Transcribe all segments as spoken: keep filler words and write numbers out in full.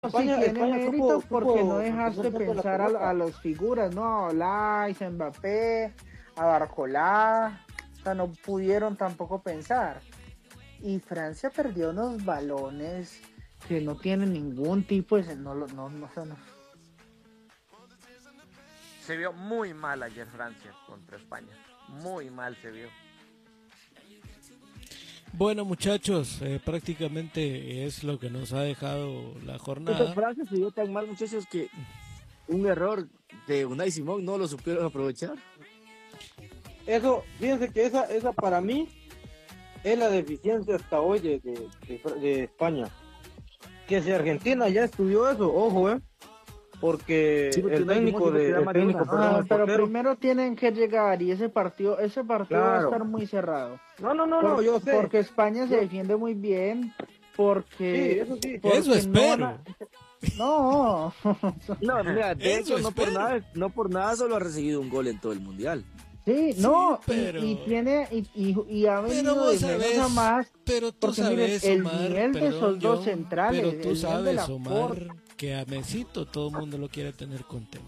Sí España, tiene España méritos supo, porque no supo dejaste mantener siempre la pensar a, a pelota. las figuras, ¿no? A Olais, a Mbappé, a Barcolá, o sea, no pudieron tampoco pensar. Y Francia perdió unos balones que no tienen ningún tipo de... No, no, no, no, no. Se vio muy mal ayer Francia contra España. Muy mal se vio. Bueno, muchachos, eh, prácticamente es lo que nos ha dejado la Entonces jornada. Francia se dio tan mal, muchachos, que un error de Unai Simón no lo supieron aprovechar. Eso, fíjense que esa, esa para mí es la deficiencia hasta hoy de, de, de, de España. Que si Argentina ya estudió eso, ojo, eh, porque Sí, porque el Unai Simón técnico siempre te de, da el más de técnico, una. perdón, Ah, el pero portero, primero tienen que llegar y ese partido, ese partido va a claro. estar muy cerrado. No, no, no, no, Por- yo sé. porque España se Yo, defiende muy bien, sí, porque, eso sí. Eso porque no van espero. a... No, No, mira, de Eso hecho, no por espero. nada, no por nada solo ha recibido un gol en todo el mundial. sí, Sí, no, y, pero... y tiene, y, y, y ha Pero venido de vos menos a sabes, más, pero tú porque miren, sabes, el Omar, nivel de perdón esos dos yo, centrales, pero tú el nivel de sabes, la Omar, que a Mesito todo el mundo lo quiere tener contento.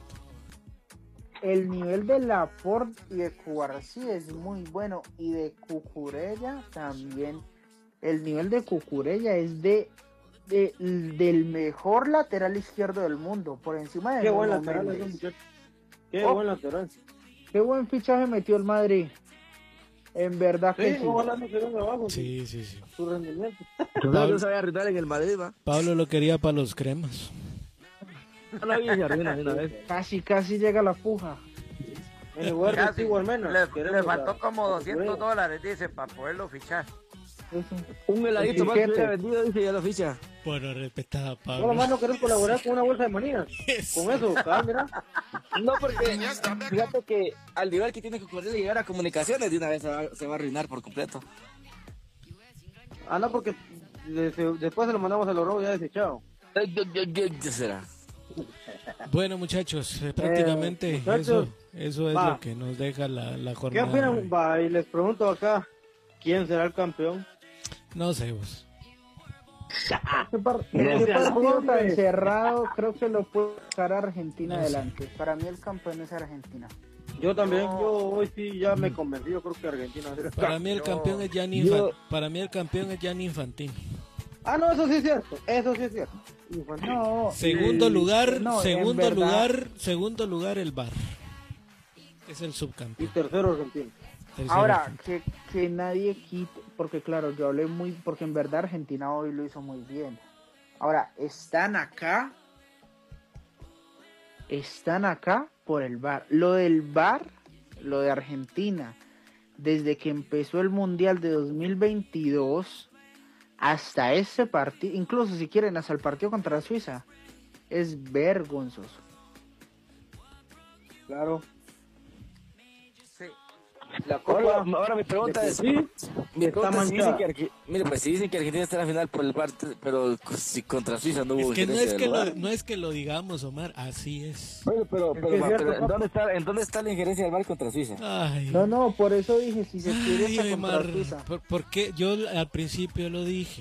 el nivel de Laporte y de Cubarsí es muy bueno, y de Cucurella también. El nivel de Cucurella es de, de- del mejor lateral izquierdo del mundo, por encima de Qué buen Nuno lateral ese Méndez. muchacho. Qué Oh, buen lateral. qué buen fichaje metió el Madrid. En verdad que Sí, sí. ojalá no se venga abajo su, Sí, sí, sí. su rendimiento. Entonces no Pablo, sabía arruinar en el Madrid, va. Pablo lo quería para los cremas. No, no, y se arruina de una vez. Casi, casi llega la puja. En lugar de Casi. Steve Almena, Le, queremos le faltó a- como a doscientos Cucurella. dólares, dice, para poderlo fichar. Sí, sí. Un heladito El más que tiquete. hubiera vendido, dice, ya lo ficha. Bueno, respetada No, Pablo. nomás no querés colaborar con una bolsa de manías. Eso. Con eso, cabal, mira. No, porque fíjate que al nivel que tiene que correr llegar a comunicaciones, de una vez se va, se va a arruinar por completo. Ah, no, porque le- se- después se lo mandamos a los robos ya desechado. Eh, ¿Qué, qué- qué- qué será? Bueno, muchachos, eh, prácticamente Eh, muchachos, eso, eso es va. lo que nos deja la, la ¿Qué jornada. opinan? Va, y les pregunto acá, ¿quién será el campeón? No sé vos. Este, par- Bien. este partido tan Hombre. cerrado creo que lo puede sacar Argentina No sé. adelante. Para mí el campeón es Argentina. Yo también, No. yo hoy sí ya me convencí, yo creo que Argentina será el Para mí el Yo- campeón es Gianni yo- Infan- para mí el campeón es Gianni Infantino. Ah, no, eso sí es cierto, eso sí es cierto. Infantil. No, Segundo y- lugar, no, en segundo verdad, lugar, segundo lugar el Bar. Es el Y subcampeón. tercero Argentina. Tercero Ahora, Argentina. que, que nadie quite, porque claro, yo hablé muy, porque en verdad Argentina hoy lo hizo muy bien. Ahora, están acá, están acá por el V A R. Lo del V A R, lo de Argentina, desde que empezó el Mundial de dos mil veintidós hasta ese partido, incluso si quieren hasta el partido contra Suiza, es vergonzoso. Claro. Sí. La Ahora, Copa ahora mi pregunta de es, por sí mi está pregunta es si dicen manchada. que Arge- mire, pues si dicen que Argentina está en la final por el parte, pero si contra Suiza no hubo Es que no injerencia es del que, lo, V A R. no es que lo digamos, Omar, así es. Bueno, pero, Es pero, que es va, cierto, pero ¿en, papá. dónde está, ¿en dónde está la injerencia del V A R contra Suiza? Ay, No, no, por eso dije, si se quiere ay, hasta contra Omar, Suiza. por- porque yo al principio lo dije.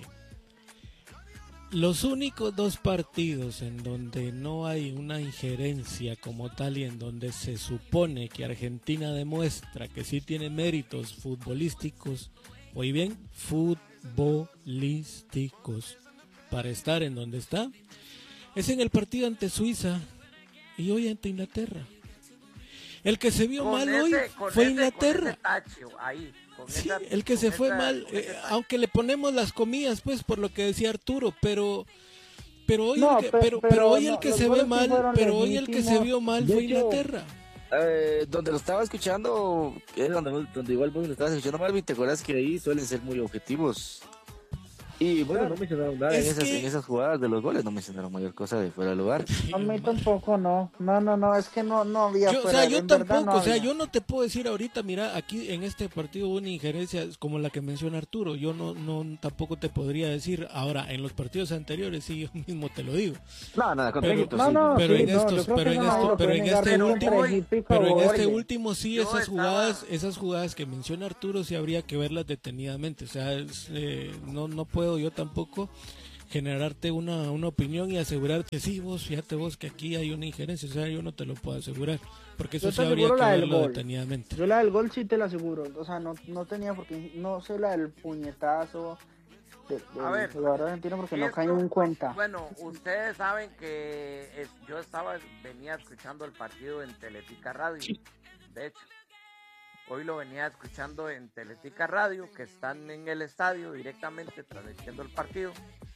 Los únicos dos partidos en donde no hay una injerencia como tal y en donde se supone que Argentina demuestra que sí tiene méritos futbolísticos, muy bien, futbolísticos, para estar en donde está, es en el partido ante Suiza y hoy ante Inglaterra. El que se vio Con mal ese- hoy con fue ese- Inglaterra. con ese tacho ahí, con Sí, esa- el que con se fue esa- mal, con eh, ese tacho. aunque le ponemos las comillas, pues, por lo que decía Arturo, pero pero hoy No, el que, pe- pero, pero pero hoy no, el que los se ve goles sí mal, fueron pero hoy el que se legítimos. vio mal De fue hecho, Inglaterra. Eh, donde lo estaba escuchando, eh, donde, donde igual vos lo estabas escuchando, Marvin, ¿te acuerdas que ahí suelen ser muy objetivos? Y bueno, no mencionaron nada Es en esas, que- en esas jugadas de los goles, no mencionaron mayor cosa de fuera de lugar. A mí tampoco, no. No, no, no, es que no, no había Yo, o fuera, sea, yo en verdad tampoco, no o sea, había. yo no te puedo decir ahorita, mira, aquí en este partido hubo una injerencia como la que menciona Arturo, yo no, no tampoco te podría decir, ahora, en los partidos anteriores sí, yo mismo te lo digo, No, nada, con Pero- Egipto No, sí. no, pero sí, en no, estos- yo creo pero que en eso nadie esto- lo pero puede en negar, este pero último- contra Egipto y pero en Cabo este Verde. último sí, Yo esas estaba- jugadas, esas jugadas que menciona Arturo sí habría que verlas detenidamente, o sea, es, eh, no, no puedo yo tampoco generarte una, una opinión y asegurarte, sí, vos, fíjate vos que aquí hay una injerencia, o sea, yo no te lo puedo asegurar, porque eso Yo sí te habría aseguro que la del verlo gol. detenidamente. Yo la del gol sí te la aseguro. O sea, no, no tenía porque no sé la del puñetazo de, A del ver, jugador argentino porque no esto- caí en cuenta. Bueno, ustedes saben que es- yo estaba, venía escuchando el partido en Teletica Radio, de hecho. Hoy lo venía escuchando en Teletica Radio, que están en el estadio directamente transmitiendo el partido.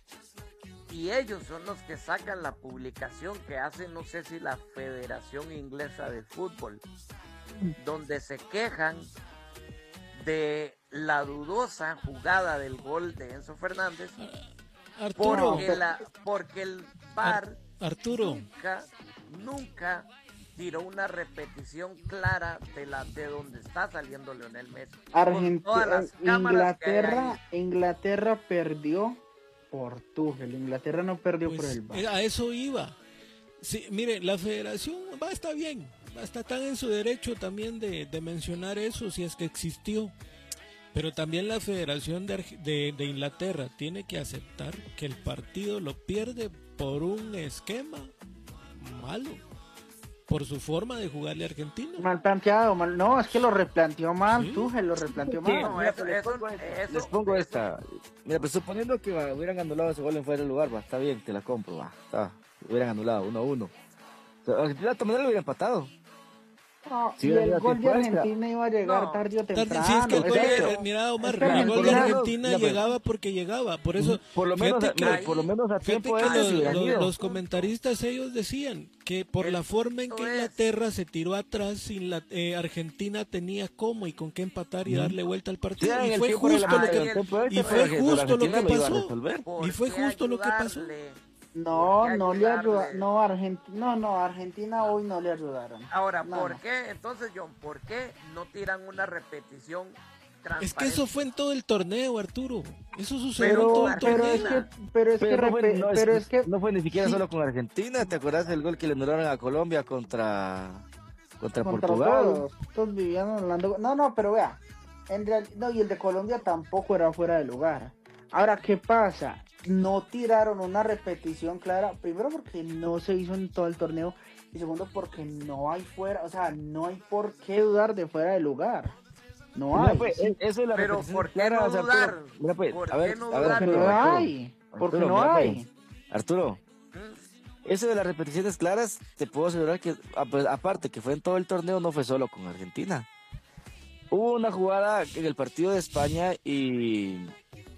Y ellos son los que sacan la publicación que hace, no sé si la Federación Inglesa de Fútbol, donde se quejan de la dudosa jugada del gol de Enzo Fernández, Arturo, porque, la, porque el V A R Arturo, nunca, nunca tiró una repetición clara de la de donde está saliendo Lionel Messi. Con todas Argentina, las cámaras que hay Inglaterra, ahí. Inglaterra perdió por Tuchel. Inglaterra no perdió por pues, el V A R. eh, a eso iba. Sí, mire, la federación va, está bien, está tan en su derecho también de, de mencionar eso si es que existió. Pero también la Federación de, Arge- de, de Inglaterra tiene que aceptar que el partido lo pierde por un esquema malo, por su forma de jugarle a Argentina. Mal planteado, mal. No, es que lo replanteó mal, Sí. Tuchel lo replanteó Sí. mal. No, Mira, eso, les eso, pongo esta, eso- les pongo eso- esta. Mira, pues suponiendo que va, hubieran anulado ese gol en fuera de lugar, va, está bien, te la compro, va, está, hubieran anulado uno a uno. O sea, Argentina de todas maneras lo hubiera empatado. No, Sí, y hubiera el ido a gol de tiempo extra. Argentina iba a llegar No. tarde o Tarde- temprano. sí, es que el gol, exacto. eh, mira, Omar, Es que el gol de Argentina- Argentina Ya, pues. llegaba porque llegaba, por eso, Por lo menos, fíjate mira, que- por lo menos a fíjate tiempo que extra los, se hubieran los- ido. los comentaristas ellos decían que por El la forma en que punto es- Inglaterra se tiró atrás, sin la, eh, Argentina tenía cómo y con qué empatar y darle vuelta al Sí, partido. en y el fue tiempo justo lo reglamentario, que el tiempo extra, y fue pero justo lo Argentina que lo iba a pasó. resolver. ¿por Y fue qué justo lo que pasó. ayudarle? No, ¿Por qué no le ayuda, ayudarle? no, Argentina, no, no, Argentina hoy no le ayudaron. Ahora, No, ¿por no. qué? Entonces, John, ¿por qué no tiran una repetición transparente? Es que eso fue en todo el torneo, Arturo. Eso sucedió en Pero, todo el pero es torneo. que, pero es que, Pero no fue, repe- no, es- pero es que, no fue ni siquiera sí. solo con Argentina. ¿Te acuerdas del gol que le anularon a Colombia contra, contra, contra Portugal? todos, todos vivían hablando, no, no, pero vea, en real, no, y el de Colombia tampoco era fuera de lugar. Ahora, ¿qué pasa? No tiraron una repetición clara, primero porque no se hizo en todo el torneo, y segundo porque no hay fuera, o sea, no hay por qué dudar de fuera de lugar. No Mira, hay. pues, sí, e- eso es la Pero repetición ¿por qué clara, no o sea, dudar? Arturo, mira, pues, ¿Por a ver, qué no a ver, dudar? porque Arturo, no Arturo, hay, porque Arturo, no mira, hay. pues, Arturo, ¿Mm? eso de las repeticiones claras, te puedo asegurar que, a- pues, aparte que fue en todo el torneo, no fue solo con Argentina. Hubo una jugada en el partido de España y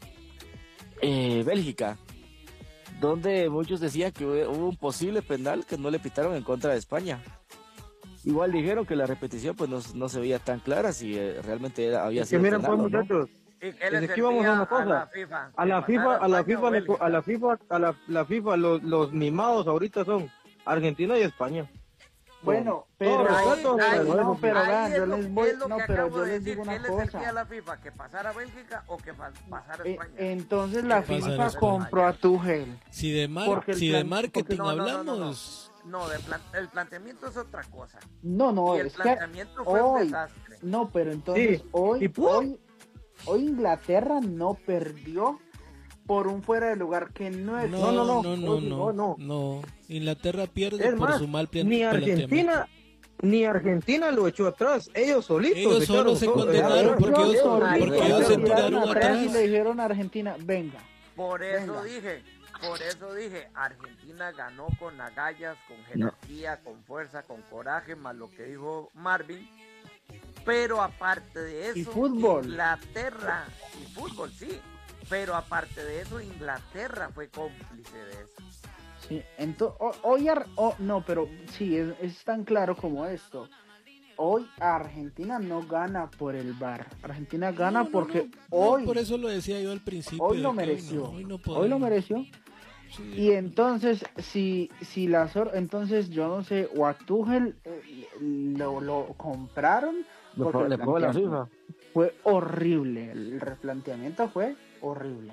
eh, Bélgica, donde muchos decían que hubo hubo un posible penal que no le pitaron en contra de España. Igual dijeron que la repetición pues no, no se veía tan clara si eh, realmente era, había Es que sido miren penal pues o no. muchachos, ¿Y qué le desde aquí vamos a servía una cosa. la FIFA? a la ¿Que FIFA, pasara a la España FIFA, o le- Bélgica? a la FIFA, a la, la FIFA, los, los mimados ahorita son Argentina y España. Bueno, Con pero, todo respeto, Ahí- pero no, eso- pero ahí vean, es yo lo- les voy, es lo no, que pero acabo yo de les decir, digo ¿qué una le servía cosa. a la FIFA? ¿Que pasara Bélgica o que pa- pasara Eh, España? entonces la ¿Qué pasa FIFA después? compró a Tuchel. Si de, mar- Porque el si de plan- marketing porque- No, no, no, no, no. hablamos, No, de plan- el planteamiento es otra cosa. No, no, y el es que planteamiento fue un hoy, desastre. no, pero entonces Sí, hoy, y pudo. hoy, hoy Inglaterra no perdió por un fuera de lugar que no es. no, no, no, no, no, no, no, no. no. Inglaterra pierde Es por más, su mal plan- ni planteamiento. Argentina, ni Argentina lo echó atrás, ellos solitos. Ellos echaron solos se todo- condenaron eh, porque ellos, solitos porque ahí ellos se se tiraron atrás atrás. y le dijeron a Argentina, venga. Por eso Venga. dije, por eso dije, Argentina ganó con agallas, con jerarquía, con fuerza, con coraje, más lo que dijo Marvin. Pero aparte de eso, Y fútbol. Inglaterra, y fútbol, sí. Pero aparte de eso, Inglaterra fue cómplice de eso. Sí, entonces, hoy, Ar- oh, no, pero sí, es, es tan claro como esto. Hoy Argentina no gana por el V A R. Argentina gana No, no, porque no, no, hoy, por eso lo decía yo al principio. hoy de lo que mereció. no, hoy, no Hoy lo podemos. mereció. Sí. Y entonces, si, si la sor- entonces yo no sé, o a Tuchel eh, lo, lo compraron, Le porque pagó- el le pagó la planteamiento FIFA. fue horrible, el replanteamiento fue horrible.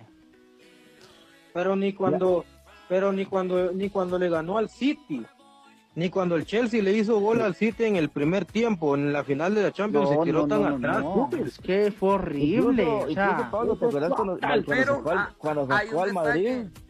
Pero ni cuando, pero ni cuando, ni cuando le ganó al City, ni cuando el Chelsea le hizo gol al City en el primer tiempo, en la final de la Champions, se tiró tan atrás. Tuchel. es que fue horrible, Incluso, o sea, incluso, Pablo, ¿te acuerdas cuando, fatal. cuando Pero, sacó al, ah, cuando hay sacó un al Madrid? detalle.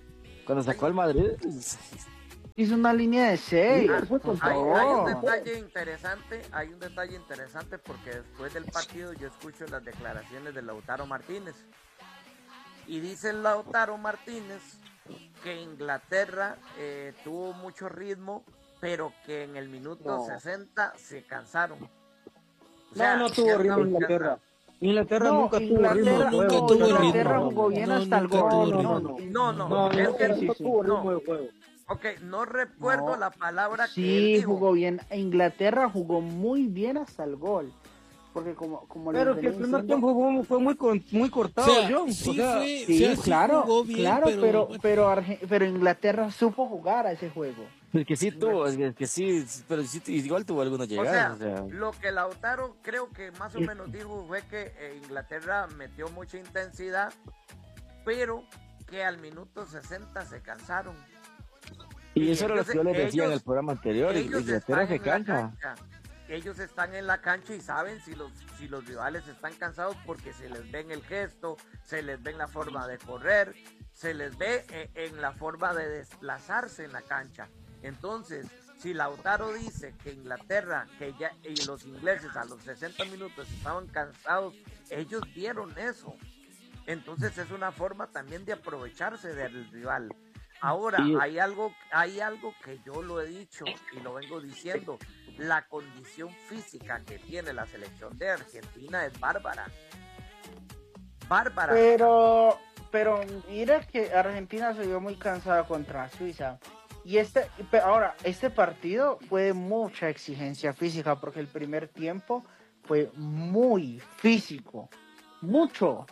Cuando sacó al Madrid, hizo una línea de seis. Ah, por hay, hay un favor. detalle interesante, hay un detalle interesante porque después del partido yo escucho las declaraciones de Lautaro Martínez y dice Lautaro Martínez que Inglaterra eh, tuvo mucho ritmo, pero que en el minuto No. sesenta se cansaron. O No, sea, no tuvo cierta- ritmo Inglaterra. Inglaterra No, nunca tuvo Inglaterra, ritmo de nunca juego. tuvo Inglaterra ritmo. jugó bien No, hasta el nunca gol. tuvo No, ritmo. no, no. No, no, No, es no, que nunca sí, tuvo no. ritmo de juego. Ok, no recuerdo No. la palabra que él Sí, dijo. jugó bien. Inglaterra jugó muy bien hasta el gol. Porque como, como les Pero es que el venía primer diciendo- tiempo fue, fue muy, con- muy O cortado, sea, John. sí o sea, fue, Sí, o sea, sí claro, jugó bien, claro, pero, pero bueno, pero, Arge- pero Inglaterra supo jugar a ese juego. el que sí tuvo, es que, que sí, pero sí, igual tuvo algunas O llegadas. sea, O sea, lo que Lautaro creo que más o menos dijo fue que eh, Inglaterra metió mucha intensidad, pero que al minuto sesenta se cansaron. y y eso era lo ellos- que yo les decía en ellos- el programa anterior. Ellos Inglaterra están se en la cansa. cancha. Ellos están en la cancha y saben si los, si los rivales están cansados porque se les ve en el gesto, se les ve en la forma de correr, se les ve eh, en la forma de desplazarse en la cancha. Entonces, si Lautaro dice que Inglaterra, que ya y los ingleses a los sesenta minutos estaban cansados, ellos vieron eso. Entonces es una forma también de aprovecharse del rival. Ahora, Y- hay algo, hay algo que yo lo he dicho y lo vengo diciendo. La condición física que tiene la selección de Argentina es bárbara. Bárbara. Pero, pero mira que Argentina se vio muy cansada contra Suiza. Y este, pe- ahora, este partido fue de mucha exigencia física porque el primer tiempo fue muy físico. Mucho.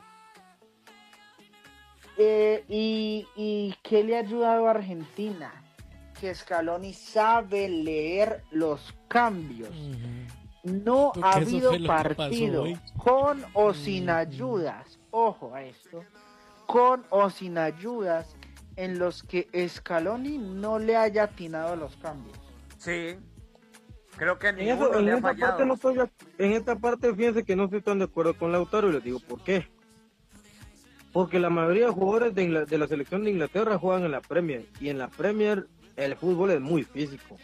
Eh, y, y ¿qué le ha ayudado a Argentina? Que Scaloni sabe leer los cambios. ujú. No Porque ha eso habido fue lo que pasó partido hoy. con o sin Ujú. ayudas, ojo a esto, con o sin ayudas en los que Scaloni no le haya atinado los cambios. Sí. Creo que En, ninguno eso, en le ha esta parte fallado. no estoy, de- en esta parte fíjense que no estoy tan de acuerdo con Lautaro y les digo por qué. Porque la mayoría de jugadores de, Ingl- de la selección de Inglaterra juegan en la Premier y en la Premier el fútbol es muy físico.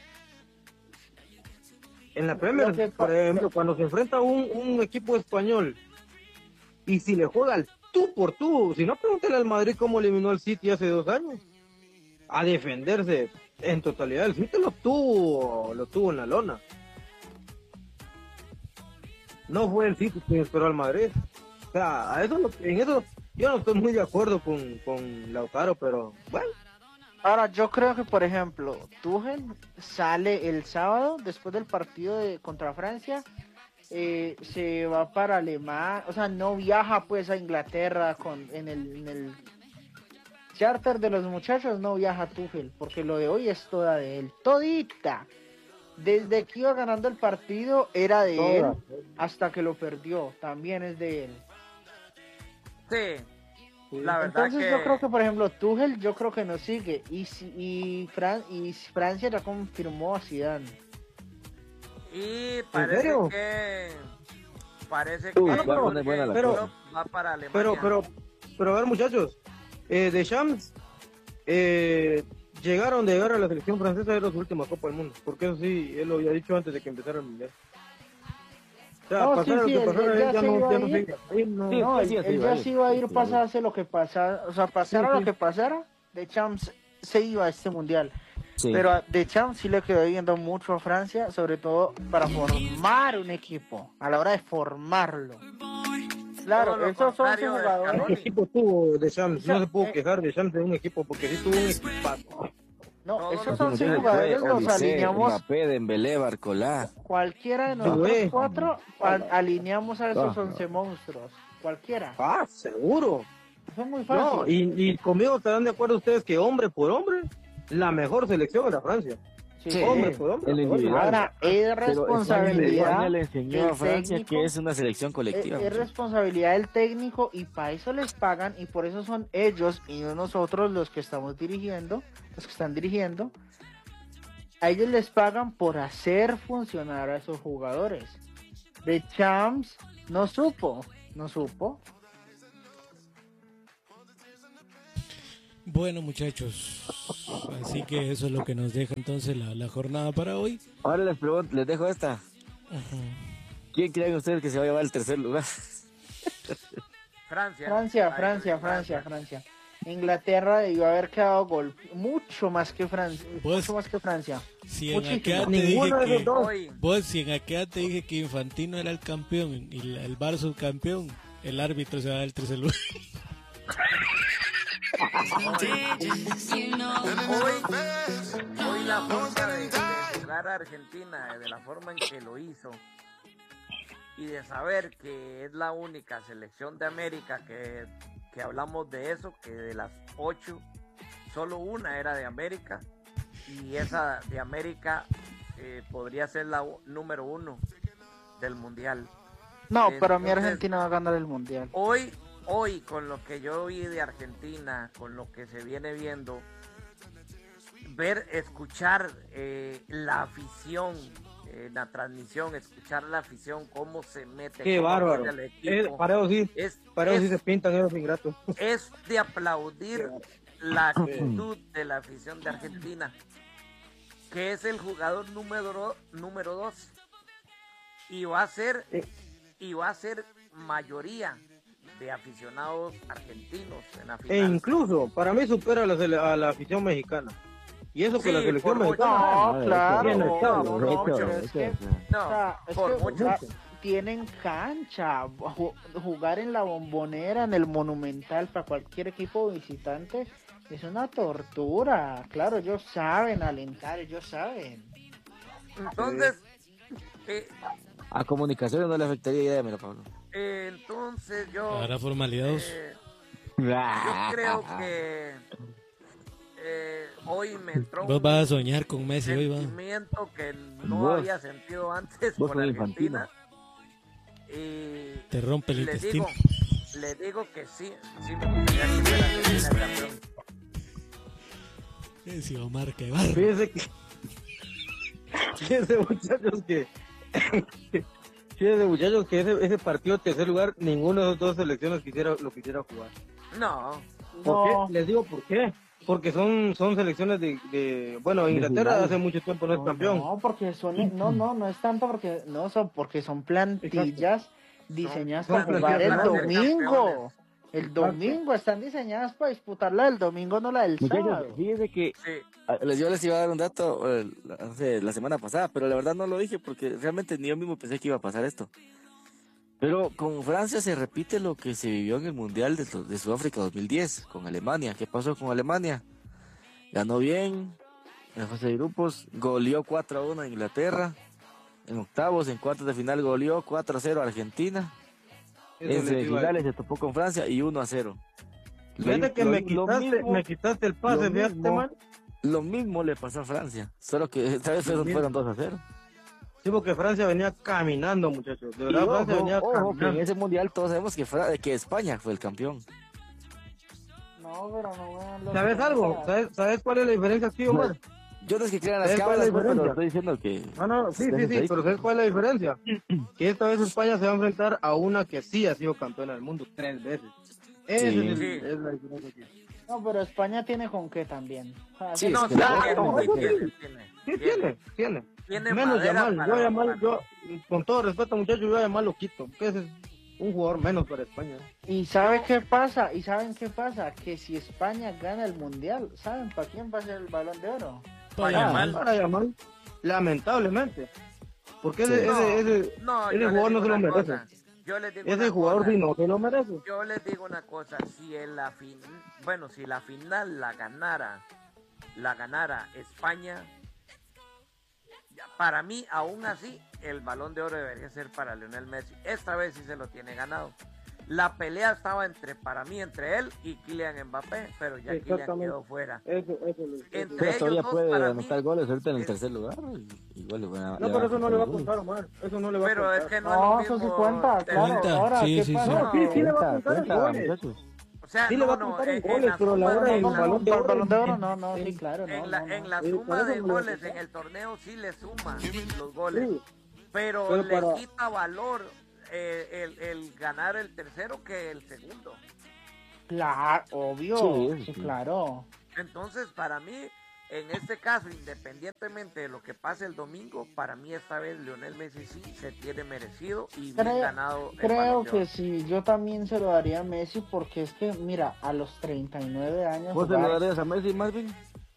En la Premier, Lo que por pa- ejemplo, cuando se enfrenta un, un equipo español y si le juega al tú por tú, si no pregúntale al Madrid cómo eliminó al City hace dos años, a defenderse en totalidad. El City lo tuvo, lo tuvo en la lona. No fue el City quien esperó al Madrid. O sea, a eso, lo- en eso yo no estoy muy de acuerdo con, con Lautaro, pero bueno. Ahora, yo creo que, por ejemplo, Tuchel sale el sábado después del partido de, contra Francia, eh, se va para Alemania, o sea, no viaja pues a Inglaterra con en el, en el charter de los muchachos, no viaja Tuchel, porque lo de hoy es toda de él, todita. Desde que iba ganando el partido era de él Toda. hasta que lo perdió, también es de él. Sí. La verdad Entonces que yo creo que, por ejemplo, Tuchel yo creo que no sigue y si- y, Fran, y Francia ya confirmó a Zidane. y parece serio? que parece Uy, que va a poner buena la Jürgen cosa. Klopp va para Alemania. Pero, pero, pero a ver muchachos, eh, Deschamps eh, llegaron de llegar a la selección francesa de la última Copa del Mundo, porque eso sí, él lo había dicho antes de que empezara el Mundial. O sea, No, pasara sí, lo sí, que él- pasara, él ya él ya se no, iba ya a no ir. sigue. Ahí no- Sí, No, pues él, sí, ya se él iba ya a ir. se iba a ir Sí, claro. pasase lo que pasara, o sea, pasara Sí, lo sí. que pasara, de Champs se iba a este mundial. Sí. Pero a de Champs sí le quedó viendo mucho a Francia, sobre todo para formar un equipo, a la hora de formarlo. Claro, Todo lo esos son sus contrario de jugadores. ¿Qué Scaloni. equipo tuvo Deschamps? No se pudo Eh, quejar Deschamps de un equipo, porque sí tuvo un equipazo. No, Todo esos lo son sus contrario. jugadores, los Olise, alineamos. Mbappé, Dembélé, Barcolá. Cualquiera de Sí, nosotros güey. cuatro a- alineamos a esos Ah. once monstruos. Cualquiera. Ah, seguro. Son muy No, fáciles. y, y conmigo estarán de acuerdo ustedes que hombre por hombre, la mejor selección era Francia. Sí. Hombre por hombre. El la mejor individual. Ahora, es Pero España, responsabilidad. España le enseñó del a Francia técnico, que es una selección Es, colectiva. es muchachos. responsabilidad del técnico y para eso les pagan y por eso son ellos y no nosotros los que estamos dirigiendo, los que están dirigiendo. A ellos les pagan por hacer funcionar a esos jugadores. De Champs no supo, no supo. Bueno, muchachos, así que eso es lo que nos deja entonces la, la jornada para hoy. Ahora les pregunto, les dejo esta. Ajá. ¿Quién creen ustedes que se va a llevar el tercer lugar? Francia. Francia, Ahí, Francia, Francia, Francia. Inglaterra debió haber quedado gol mucho más que Francia, Pues, mucho más que Francia. Si en Muchísimo. aquella te Ninguno de dije esos que... dos. Hoy, Vos, si en aquella te dije que Infantino era el campeón y la- el Bar subcampeón, el árbitro se va a dar el tercer lugar. hoy, hoy la forma de, de jugar a Argentina, de la forma en que lo hizo, y de saber que es la única selección de América que, que hablamos de eso, que de las ocho, solo una era de América, y esa de América eh, podría ser la u- número uno del Mundial. No, pero a mí Entonces, Argentina va a ganar el mundial. Hoy, hoy, con lo que yo vi de Argentina, con lo que se viene viendo, ver, escuchar eh, la afición eh, en la transmisión, escuchar la afición, cómo se mete, Qué cómo bárbaro. apoya al Eh, equipo, para eso sí, es, para eso sí es, se pintan esos ingratos. es de aplaudir la actitud de la afición de Argentina, que es el jugador número, número dos, y va a ser Eh. y va a ser mayoría de aficionados argentinos en la E final. incluso, para mí supera a la, sele- a la afición mexicana. Y eso que Sí, la selección por mucho. mexicana. No, de claro, hecho, no, de hecho, no, de no, hecho, pero de es que, hecho, No, o sea, es por que mucho. ah, tienen cancha, ju- jugar en la Bombonera, en el Monumental para cualquier equipo visitante es una tortura. Claro, ellos saben alentar, ellos saben. Entonces, eh, A comunicaciones no le afectaría idea, mira, Pablo. eh, entonces yo, Hará formalidades. eh, yo creo que eh, hoy me entró Vos un vas a soñar con Messi hoy, va. sentimiento que no Vos- había sentido antes vos por sos Argentina. Y Te rompe el le intestino. digo, le digo que sí, sí me gustaría que fuera Argentina campeón. Ese Omar, qué barro. Fíjense que. Fíjense, muchachos, que. Fíjense, muchachos, que ese, ese partido de tercer lugar, ninguno de las dos selecciones quisiera, lo quisiera jugar. No, ¿Por No, qué? Les digo por qué. Porque son, son selecciones de, de. Bueno, Inglaterra final. hace mucho tiempo no es no, campeón. no, porque son, no, no, no es tanto porque, no, son porque son plantillas diseñadas Son para jugar el plantillas para ser domingo. campeones. El domingo están diseñadas para disputar la del domingo, no la del Muchachos, sábado. fíjense que sí. ah, les- yo les iba a dar un dato eh, hace la semana pasada, pero la verdad no lo dije porque realmente ni yo mismo pensé que iba a pasar esto. Pero con Francia se repite lo que se vivió en el Mundial de, de Sudáfrica dos mil diez con Alemania. ¿Qué pasó con Alemania? Ganó bien en la fase de grupos, goleó cuatro a uno a Inglaterra, en octavos, en cuartos de final goleó cuatro a cero a Argentina, Eso en les iba a semifinales decir. se topó con Francia y uno a cero. Fíjate que Lo- me lo quitaste, mismo- me quitaste el pase, lo fíjate, mismo. man. Lo mismo le pasó a Francia, solo que esta vez fueron, mismo. fueron dos a cero. Sí, porque Francia venía caminando, muchachos. De Y verdad, ojo, Francia venía ojo, que en caminando. ese mundial todos sabemos que, Fra- que España fue el campeón. No, pero no vean los ¿Sabes algo? ¿Sabes, ¿Sabes cuál es la diferencia aquí, Omar? Yo no es que crean las ¿Sabes cuál es cámaras, la pues, pero diferencia? estoy diciendo que... No, no, sí, sí, Ustedes sí, ahí. pero ¿sabes cuál es la diferencia? Que esta vez España se va a enfrentar a una que sí ha sido campeona del mundo tres veces. Esa Sí. es, el- Sí. es la diferencia aquí. No, pero España tiene con qué también. Ah, Sí, No, es sí, que- tiene, no, sí, no, tiene, sí. tiene, Sí, tiene, tiene. Tiene Menos madera Yamal, para- yo a Yamal, para- yo, con todo respeto, muchachos, yo a Yamal lo quito. Que ese es un jugador menos para España. ¿Y sabe qué pasa? ¿Y saben qué pasa? Que si España gana el mundial, ¿saben para quién va a ser el Balón de Oro? Para Yamal. Yamal. Para Yamal, lamentablemente. Porque ese, Sí. ese, ese, No, ese yo les jugador digo no se lo una merece. cosa, yo les digo Ese una jugador cosa, sí no se lo merece. yo les digo una cosa, si en la fin, bueno, si la final la ganara, la ganara España, ya, para mí, aún así, el Balón de Oro debería ser para Lionel Messi. Esta vez sí se lo tiene ganado. La pelea estaba entre, para mí, entre él y Kylian Mbappé, pero ya Kylian Exactamente. quedó fuera. Eso, eso, eso. Entre Pero ellos todavía dos, puede para anotar mí, goles ahorita en el es- tercer lugar. y- Igual le van a- No, le pero van eso no le va a quitar contar, Omar. Eso no le va a pero contar. es que no, No, es lo eso sí mismo cuenta, claro. tener- Ahora, Sí, ¿qué sí, sí. pasa? No, sí, sí le va a Cuenta, contar en cuenta, goles. muchachos. o sea, Sí le no, va a no, contar en en, goles, en la pero a la suma hora de del la- Balón de Para el Oro. Balón de Oro, no, no, sí, claro, no, en la, no, no. en la Sí, suma por eso de no le va a goles contar. en el torneo sí le suma los goles, Sí, pero, pero le para- quita valor eh, el, el ganar el tercero que el segundo. Claro, obvio, Sí, sí, sí. claro. Entonces, para mí, en este caso, independientemente de lo que pase el domingo, para mí esta vez Lionel Messi sí se tiene merecido y bien Creo, ganado el creo Balón de que Oro. sí, yo también se lo daría a Messi porque es que, mira, a los treinta y nueve años ¿Vos te lo jugar, darías a Messi, Marvin?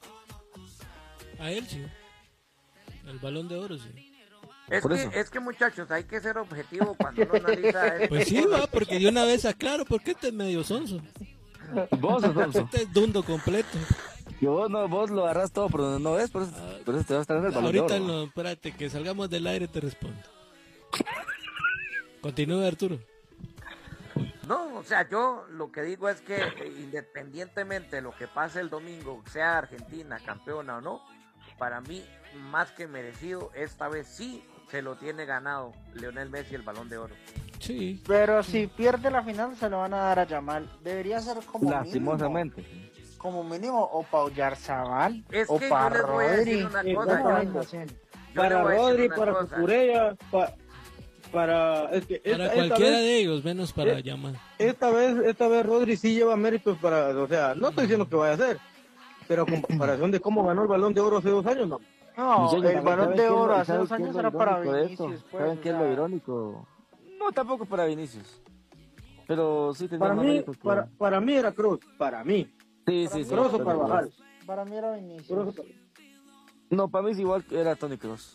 A él sí. El balón de oro sí. Es Por que, eso. es que muchachos, hay que ser objetivo cuando uno analiza este Pues sí, tipo de va, porque de una vez aclaro, porque este es medio sonso. Vos, Alfonso. Este es dundo completo. Que vos, no, vos lo agarras todo por donde no ves, por eso, por eso te vas a estar en el balón Ahorita de oro. no, espérate, que salgamos del aire te respondo. Continúe, Arturo. No, o sea, yo lo que digo es que eh, independientemente de lo que pase el domingo, sea Argentina campeona o no, para mí, más que merecido, esta vez sí se lo tiene ganado Lionel Messi el Balón de Oro. Sí. pero si pierde la final se lo van a dar a Yamal. Debería ser como Lastimosamente. mínimo, como mínimo o para Oyarzabal Es o que yo para les voy a decir Rodri. una Eh, cosa, bueno, yo- sí. yo le Para voy a decir Rodri, una para cosa. Cucurella, pa- para... Es que esta, Para esta cualquiera vez, de ellos, menos para eh, Yamal. esta vez, esta vez Rodri sí lleva méritos para... O sea, no estoy diciendo que vaya a hacer, pero con comparación de cómo ganó el Balón de Oro hace dos años, no. No, Muchachos, el ¿saben- balón saben de qué es lo- oro hace saben dos qué es años lo era para irónico de esto? Vinicius, pues. ¿Saben o qué es lo sea, irónico? No, tampoco para Vinicius. Pero sí tenía Para más mí, méritos que... para, para mí era Cruz, para mí. Sí, para sí, mí sí. Kroos o Toni Carvajal. Kroos. Para mí era Vinicius. Kroos o- No, para mí es igual que era Toni Kroos.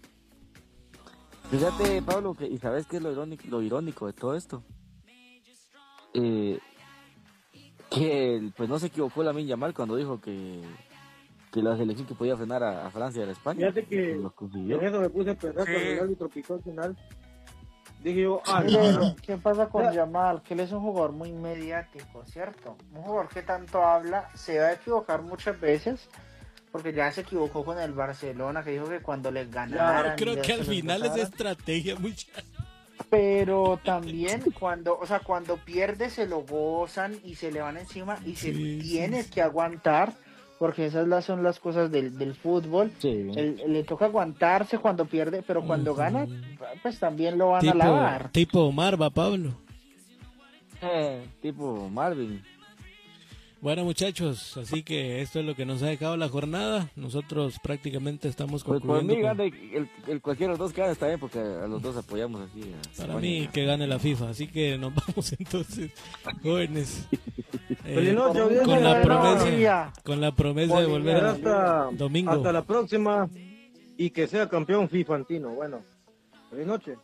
Fíjate, Pablo, que, y sabes qué es lo irónico, lo irónico de todo esto. Eh, que pues no se equivocó Lamine Yamal cuando dijo que, que la selección que podía frenar a, a Francia era España. Fíjate que Lo consiguió. en eso me puse a pensar Sí. cuando el árbitro pitó al final. Dije yo, ah, Mire, no, ¿qué pasa con Ya. Yamal? Que él es un jugador muy mediático, ¿cierto? Un jugador que tanto habla, se va a equivocar muchas veces, porque ya se equivocó con el Barcelona, que dijo que cuando les ganaran... Creo ya que se al los final es pasaran. estrategia, muchacho. Pero también cuando, o sea, cuando pierde se lo gozan y se le van encima y se Sí, tiene sí. que aguantar, porque esas las- son las cosas del, del fútbol. Sí. Él- le toca aguantarse cuando pierde, pero cuando Ujú. gana, pues también lo van a Tipo, alabar. tipo Omar, va Pablo. Eh, tipo Marvin. Bueno, muchachos, así que esto es lo que nos ha dejado la jornada. Nosotros prácticamente estamos Pues por concluyendo. mí con- gane, el, el cualquiera de los dos que gane está bien porque a los dos apoyamos aquí. a Para España. mí que gane la FIFA, así que nos vamos entonces, jóvenes. Eh, Feliz noche, audiencia. con la Bueno, promesa, Bolivia. con la promesa de volver Será a hasta, domingo. hasta la próxima y que sea campeón fifantino. Bueno, feliz noche.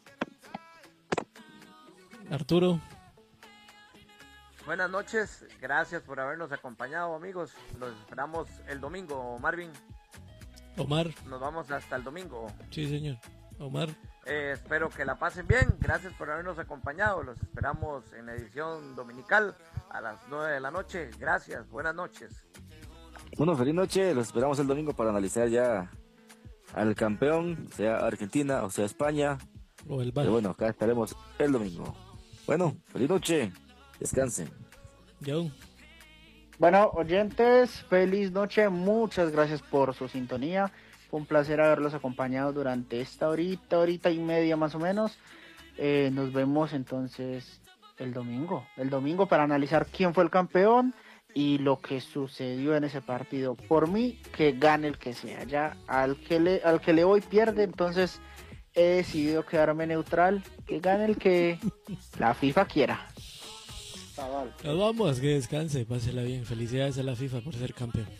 Arturo, Buenas noches, gracias por habernos acompañado, amigos. Los esperamos el domingo, Marvin. Omar, Nos vamos hasta el domingo. sí señor, Omar, Eh, espero que la pasen bien. Gracias por habernos acompañado. Los esperamos en la edición dominical a las nueve de la noche. Gracias, buenas noches. Bueno, feliz noche. Los esperamos el domingo para analizar ya al campeón, sea Argentina o sea España. o el Pero Bar. bueno, acá estaremos el domingo. Bueno, feliz noche. Descansen. John, Bueno, oyentes, feliz noche, muchas gracias por su sintonía. Fue un placer haberlos acompañado durante esta horita, horita y media más o menos. Eh, nos vemos entonces el domingo, el domingo para analizar quién fue el campeón y lo que sucedió en ese partido. Por mí, que gane el que sea. Ya al que le, al que le voy pierde, entonces he decidido quedarme neutral. Que gane el que la FIFA quiera. Cabal. nos vamos, que descanse, pásela bien. Felicidades a la FIFA por ser campeón.